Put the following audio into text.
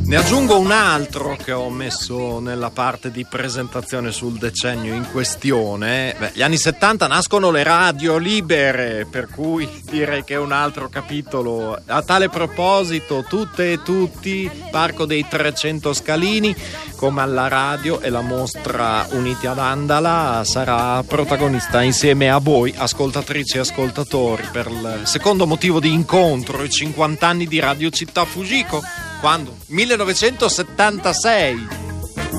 Ne aggiungo un altro che ho messo nella parte di presentazione sul decennio in questione. Gli anni 70 nascono le radio libere, per cui direi che è un altro capitolo. A tale proposito, tutte e tutti, Parco dei 300 Scalini, come alla radio, e la mostra Uniti ad Andala sarà protagonista insieme a voi, ascoltatrici e ascoltatori, per il secondo motivo di incontro, i 50 anni di Radio Città Fujiko. Quando? 1976.